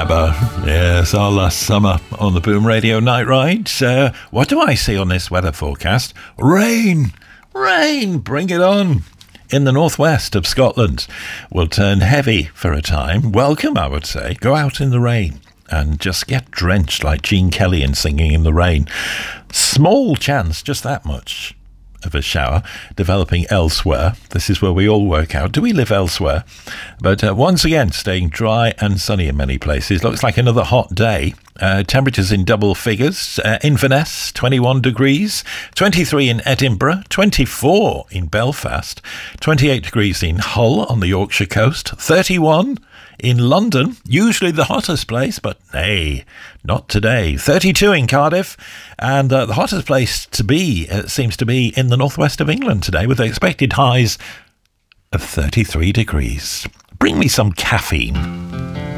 ABBA. Yes, our last summer on the Boom Radio Night Ride. What do I see on this weather forecast? Rain! Rain! Bring it on! In the northwest of Scotland will turn heavy for a time. Welcome, I would say. Go out in the rain and just get drenched like Gene Kelly in Singing in the Rain. Small chance, just that much, of a shower developing elsewhere. This is where we all work out. Do we live elsewhere? But once again, staying dry and sunny in many places. Looks like another hot day. Temperatures in double figures. Inverness, 21 degrees. 23 in Edinburgh. 24 in Belfast. 28 degrees in Hull on the Yorkshire coast. 31 in London, usually the hottest place, but hey, not today. 32 in Cardiff, and the hottest place to be seems to be in the northwest of England today, with expected highs of 33 degrees. Bring me some caffeine.